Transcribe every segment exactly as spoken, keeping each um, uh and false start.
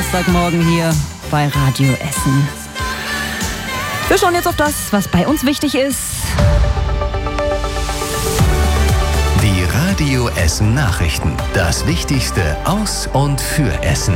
Samstagmorgen hier bei Radio Essen. Wir schauen jetzt auf das, was bei uns wichtig ist. Die Radio Essen Nachrichten. Das Wichtigste aus und für Essen.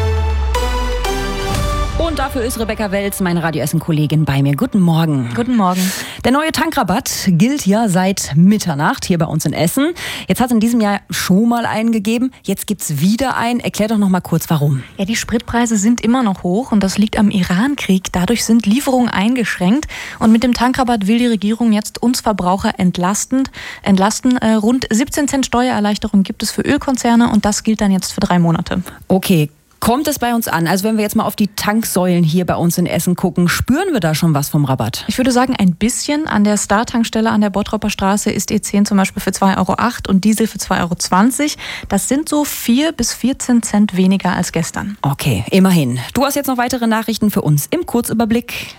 Und dafür ist Rebecca Welz, meine Radio Essen-Kollegin, bei mir. Guten Morgen. Guten Morgen. Der neue Tankrabatt gilt ja seit Mitternacht hier bei uns in Essen. Jetzt hat es in diesem Jahr schon mal einen gegeben. Jetzt gibt es wieder einen. Erklär doch noch mal kurz, warum. Ja, die Spritpreise sind immer noch hoch und das liegt am Iran-Krieg. Dadurch sind Lieferungen eingeschränkt. Und mit dem Tankrabatt will die Regierung jetzt uns Verbraucher entlasten. entlasten. Äh, rund siebzehn Cent Steuererleichterung gibt es für Ölkonzerne und das gilt dann jetzt für drei Monate. Okay. Kommt es bei uns an? Also wenn wir jetzt mal auf die Tanksäulen hier bei uns in Essen gucken, spüren wir da schon was vom Rabatt? Ich würde sagen, ein bisschen. An der Star-Tankstelle an der Bottropper Straße ist E zehn zum Beispiel für zwei Euro acht und Diesel für zwei Euro zwanzig. Das sind so vier bis vierzehn Cent weniger als gestern. Okay, immerhin. Du hast jetzt noch weitere Nachrichten für uns im Kurzüberblick.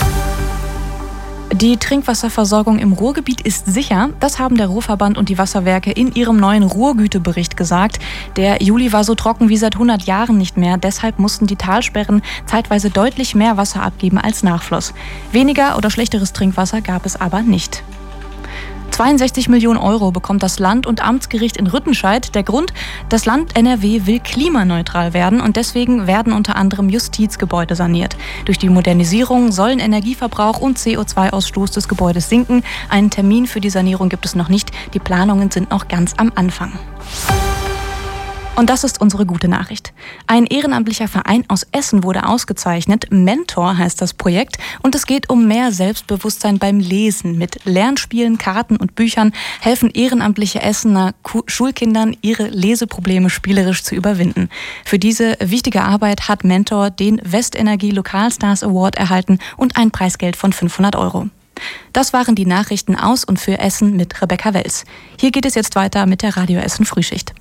Die Trinkwasserversorgung im Ruhrgebiet ist sicher. Das haben der Ruhrverband und die Wasserwerke in ihrem neuen Ruhrgütebericht gesagt. Der Juli war so trocken wie seit hundert Jahren nicht mehr. Deshalb mussten die Talsperren zeitweise deutlich mehr Wasser abgeben als Nachfloss. Weniger oder schlechteres Trinkwasser gab es aber nicht. zweiundsechzig Millionen Euro bekommt das Land- und Amtsgericht in Rüttenscheid. Der Grund, das Land N R W will klimaneutral werden und deswegen werden unter anderem Justizgebäude saniert. Durch die Modernisierung sollen Energieverbrauch und C O zwei Ausstoß des Gebäudes sinken. Einen Termin für die Sanierung gibt es noch nicht. Die Planungen sind noch ganz am Anfang. Und das ist unsere gute Nachricht. Ein ehrenamtlicher Verein aus Essen wurde ausgezeichnet. Mentor heißt das Projekt. Und es geht um mehr Selbstbewusstsein beim Lesen. Mit Lernspielen, Karten und Büchern helfen ehrenamtliche Essener Schulkindern, ihre Leseprobleme spielerisch zu überwinden. Für diese wichtige Arbeit hat Mentor den Westenergie Lokalstars Award erhalten und ein Preisgeld von fünfhundert Euro. Das waren die Nachrichten aus und für Essen mit Rebecca Welz. Hier geht es jetzt weiter mit der Radio Essen Frühschicht.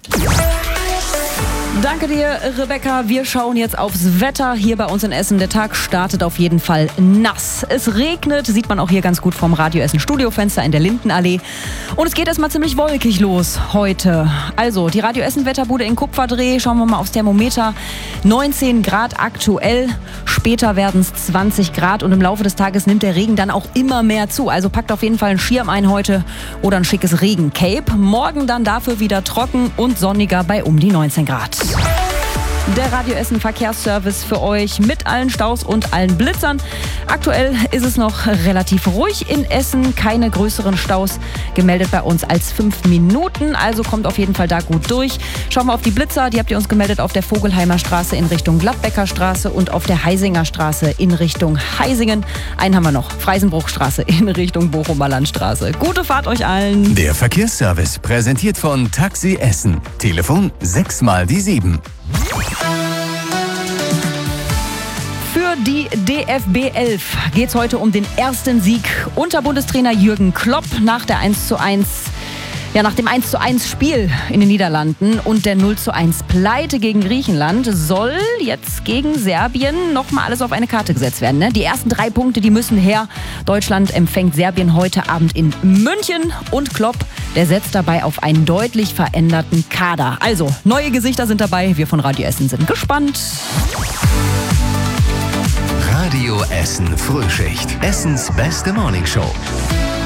Danke dir, Rebecca. Wir schauen jetzt aufs Wetter hier bei uns in Essen. Der Tag startet auf jeden Fall nass. Es regnet, sieht man auch hier ganz gut vom Radio Essen Studiofenster in der Lindenallee. Und es geht erstmal ziemlich wolkig los heute. Also, die Radio Essen Wetterbude in Kupferdreh. Schauen wir mal aufs Thermometer. neunzehn Grad aktuell. Später werden es zwanzig Grad und im Laufe des Tages nimmt der Regen dann auch immer mehr zu. Also packt auf jeden Fall einen Schirm ein heute oder ein schickes Regencape. Morgen dann dafür wieder trocken und sonniger bei um die neunzehn Grad. Der Radio Essen Verkehrsservice für euch mit allen Staus und allen Blitzern. Aktuell ist es noch relativ ruhig in Essen. Keine größeren Staus gemeldet bei uns als fünf Minuten. Also kommt auf jeden Fall da gut durch. Schauen wir auf die Blitzer. Die habt ihr uns gemeldet auf der Vogelheimer Straße in Richtung Gladbecker Straße und auf der Heisinger Straße in Richtung Heisingen. Einen haben wir noch. Freisenbruchstraße in Richtung Bochumer Landstraße. Gute Fahrt euch allen. Der Verkehrsservice präsentiert von Taxi Essen. Telefon sechs mal die sieben. Für die D F B elf geht es heute um den ersten Sieg unter Bundestrainer Jürgen Klopp nach der eins zu eins. Ja, nach dem eins zu eins Spiel in den Niederlanden und der null zu eins Pleite gegen Griechenland soll jetzt gegen Serbien nochmal alles auf eine Karte gesetzt werden. Ne? Die ersten drei Punkte, die müssen her. Deutschland empfängt Serbien heute Abend in München und Klopp, der setzt dabei auf einen deutlich veränderten Kader. Also, neue Gesichter sind dabei. Wir von Radio Essen sind gespannt. Radio Essen Frühschicht. Essens beste Morningshow.